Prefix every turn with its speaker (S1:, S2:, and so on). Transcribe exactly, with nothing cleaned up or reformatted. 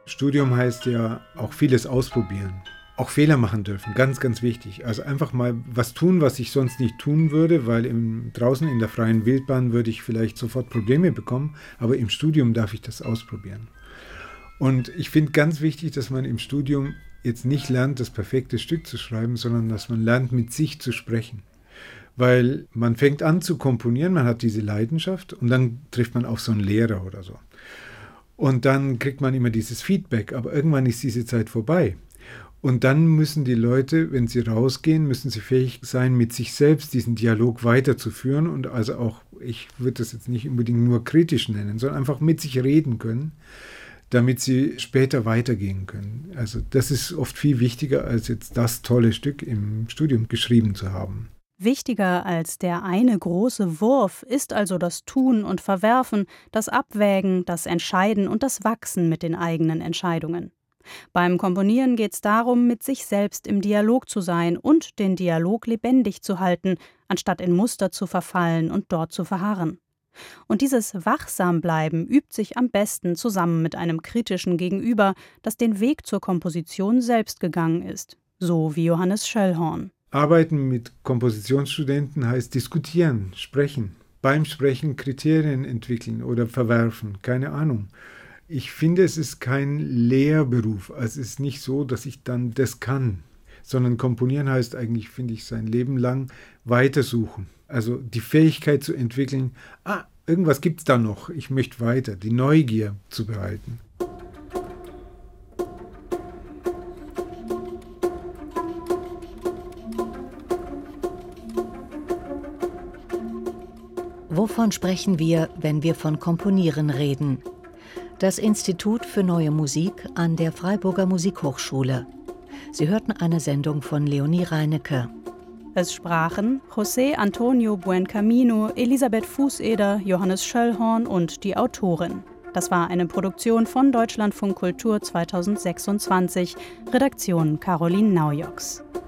S1: Studium heißt ja auch vieles ausprobieren. Auch Fehler machen dürfen, ganz, ganz wichtig. Also einfach mal was tun, was ich sonst nicht tun würde, weil im, draußen in der freien Wildbahn würde ich vielleicht sofort Probleme bekommen, aber im Studium darf ich das ausprobieren. Und ich finde ganz wichtig, dass man im Studium jetzt nicht lernt, das perfekte Stück zu schreiben, sondern dass man lernt, mit sich zu sprechen. Weil man fängt an zu komponieren, man hat diese Leidenschaft und dann trifft man auf so einen Lehrer oder so. Und dann kriegt man immer dieses Feedback, aber irgendwann ist diese Zeit vorbei. Und dann müssen die Leute, wenn sie rausgehen, müssen sie fähig sein, mit sich selbst diesen Dialog weiterzuführen und also auch, ich würde das jetzt nicht unbedingt nur kritisch nennen, sondern einfach mit sich reden können, damit sie später weitergehen können. Also das ist oft viel wichtiger, als jetzt das tolle Stück im Studium geschrieben zu haben.
S2: Wichtiger als der eine große Wurf ist also das Tun und Verwerfen, das Abwägen, das Entscheiden und das Wachsen mit den eigenen Entscheidungen. Beim Komponieren geht es darum, mit sich selbst im Dialog zu sein und den Dialog lebendig zu halten, anstatt in Muster zu verfallen und dort zu verharren. Und dieses Wachsambleiben übt sich am besten zusammen mit einem kritischen Gegenüber, das den Weg zur Komposition selbst gegangen ist, so wie Johannes Schöllhorn.
S1: Arbeiten mit Kompositionsstudenten heißt diskutieren, sprechen. Beim Sprechen Kriterien entwickeln oder verwerfen, keine Ahnung. Ich finde, es ist kein Lehrberuf. Es ist nicht so, dass ich dann das kann, sondern komponieren heißt eigentlich, finde ich, sein Leben lang weitersuchen. Also die Fähigkeit zu entwickeln, ah, irgendwas gibt es da noch, ich möchte weiter, die Neugier zu behalten.
S3: Wovon sprechen wir, wenn wir von Komponieren reden? Das Institut für Neue Musik an der Freiburger Musikhochschule. Sie hörten eine Sendung von Leonie Reinecke.
S2: Es sprachen José Antonio Buencamino, Elisabeth Fußeder, Johannes Schöllhorn und die Autorin. Das war eine Produktion von Deutschlandfunk Kultur zweitausendsechsundzwanzig. Redaktion Caroline Naujoks.